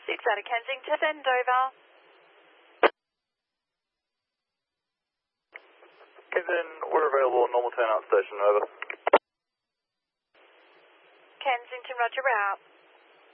6 out of Kensington, send over. Kensington, we're available at normal turnout station, over. Kensington, roger, we're out.